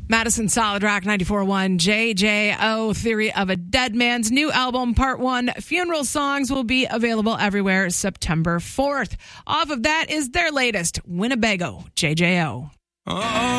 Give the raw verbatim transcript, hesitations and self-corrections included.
Madison Solid Rock ninety-four point one, J J O, Theory of a Dead Man's new album, Part one, Funeral Songs, will be available everywhere September fourth. Off of that is their latest, Winnebago, J J O. Uh-oh.